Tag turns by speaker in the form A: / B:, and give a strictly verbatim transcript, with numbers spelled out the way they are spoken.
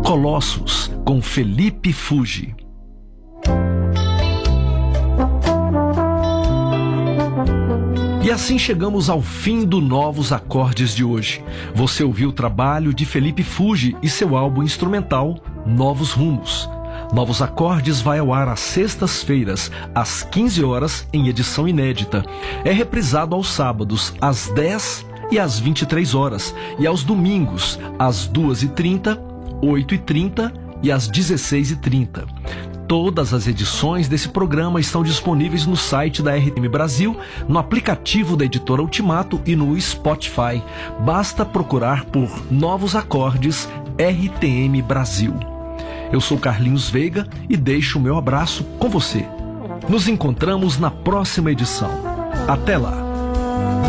A: Colossos, com Felipe Fuggi. E assim chegamos ao fim do Novos Acordes de hoje. Você ouviu o trabalho de Felipe Fuggi e seu álbum instrumental Novos Rumos. Novos Acordes vai ao ar às sextas-feiras, às quinze horas, em edição inédita. É reprisado aos sábados, às dez e às vinte e três horas, e aos domingos, às duas e trinta, oito e trinta e às dezesseis e trinta. Todas as edições desse programa estão disponíveis no site da R T M Brasil, no aplicativo da Editora Ultimato e no Spotify. Basta procurar por Novos Acordes R T M Brasil. Eu sou Carlinhos Veiga e deixo o meu abraço com você. Nos encontramos na próxima edição. Até lá!